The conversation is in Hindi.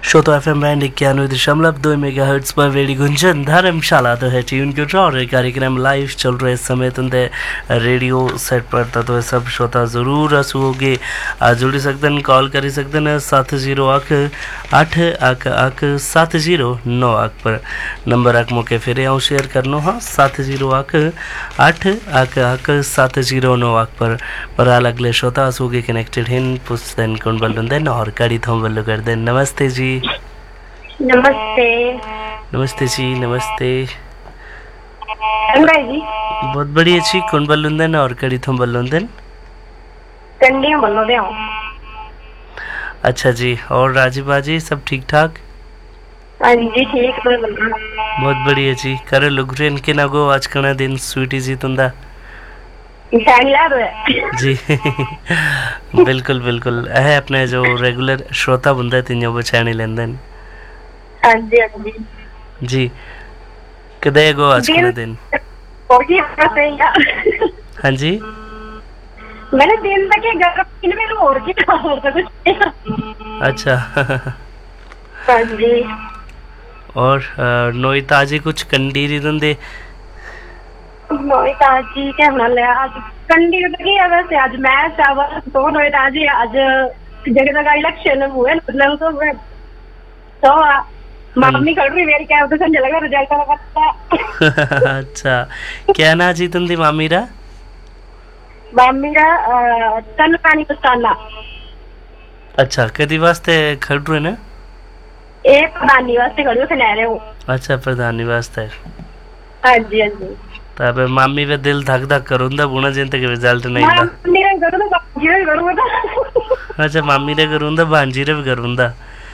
श्रोतो FM बैंड 91.2 मेगाहर्ट्ज पर रेडियो गुंजन धर्मशाला तो है ट्यून क्यों और कार्यक्रम लाइव चल रहे समय तुंदे रेडियो सेट पर तो सब श्रोता ज़रूर हसूगे जुड़ी सकते हैं कॉल करी सकते हैं 7081887098 पर नंबर आक मौके फिर आऊँ शेयर करनो हाँ 7081887098 पर अगले श्रोता हसूगे कनेक्टेड हैं पुछ देन कौन बल देन और कड़ी थम बल्लो कर देन। नमस्ते जी। नमस्ते। नमस्ते जी नमस्ते। जी बहुत बढ़िया जी कौन बल्लुंदन और कड़ी थम बल्लुंदन कंडी में बोलो दे। अच्छा जी और राजी बाजी सब ठीक ठाक? हाँ जी ठीक है। बहुत बढ़िया जी करे लुगरेन के ना गो आज कना दिन स्वीटी जी तुंदा जी बिल्कुल बिल्कुल है अपने जो रेगुलर श्रोता बुंदा तिन्यो बचाने लेंदन। हाँ जी हाँ जी जी कदे गो आज कना दिन हाँ जी मैंने दिन तक ये घर में और की कुछ अच्छा हाँ जी और नोई ताजी कुछ कंडीरी दंदे नोई ताजी क्या बना ले आज कंडी तो की है वैसे आज मैच आवा तो नोई ताजी आज जगह जगह इलेक्शन हुए मतलब तो मामनी कर रही मेरी क्या तो समझ लगा रिजल्ट का पता। अच्छा क्या ना जी तुंदी मामीरा तन पानी पस्ताना। अच्छा कदी वास्ते खड़ रहे ना एक प्रधानी वास्ते खड़ो से ले रहे हो। अच्छा प्रधानी वास्ते हाँ जी हाँ जी तब मामी वे दिल धक धक करूंदा बुना जिन तक रिजल्ट नहीं था। मामी रे करूंदा अच्छा मामी रे करूंदा भांजी रे भी करूंदा